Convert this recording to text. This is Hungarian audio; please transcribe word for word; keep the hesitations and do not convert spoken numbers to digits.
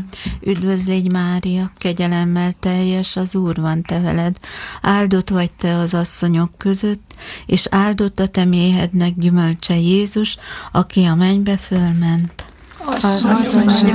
Üdvözlégy Mária, kegyelemmel teljes, az Úr van te veled. Áldott vagy te az asszonyok között, és áldott a te méhednek gyümölcse Jézus, aki a mennybe fölment. Asszonyom,